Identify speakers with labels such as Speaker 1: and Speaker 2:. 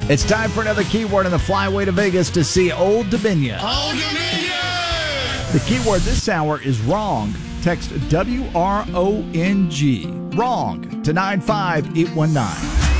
Speaker 1: It's time for another keyword on the flyway to Vegas to see Old Dominion.
Speaker 2: Old Dominion!
Speaker 1: The keyword this hour is wrong. Text WRONG, wrong, to 95819.